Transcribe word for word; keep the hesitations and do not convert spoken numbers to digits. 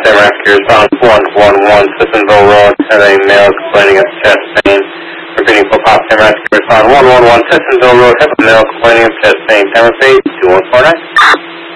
Pop-Time Rescue Response one one one, Sissonville Road, had a male complaining of chest pain. Repeating for Pop-Time Rescue Response one one one, Sissonville Road, had a male complaining of chest pain. Time of eight two one four nine.